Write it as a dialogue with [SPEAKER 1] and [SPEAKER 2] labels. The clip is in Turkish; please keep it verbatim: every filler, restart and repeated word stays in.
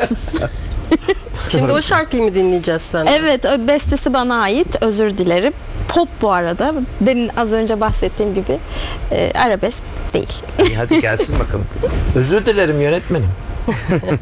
[SPEAKER 1] olsun.
[SPEAKER 2] Şimdi o şarkıyı mı dinleyeceğiz sen?
[SPEAKER 1] Evet, o bestesi bana ait. Özür dilerim. Pop bu arada. Demin az önce bahsettiğim gibi e, arabesk değil.
[SPEAKER 3] İyi, hadi gelsin bakalım. Özür dilerim yönetmenim.